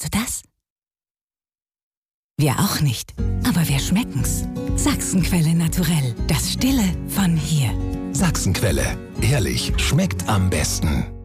Kennst du das? Wir auch nicht, aber wir schmecken's. Sachsenquelle Naturell, das Stille von hier. Sachsenquelle, ehrlich, schmeckt am besten.